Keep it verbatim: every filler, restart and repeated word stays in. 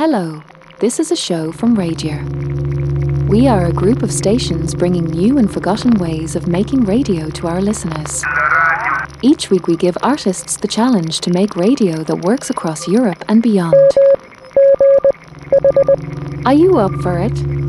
Hello, this is a show from Radio. We are a group of stations bringing new and forgotten ways of making radio to our listeners. Each week we give artists the challenge to make radio that works across Europe and beyond. Are you up for it?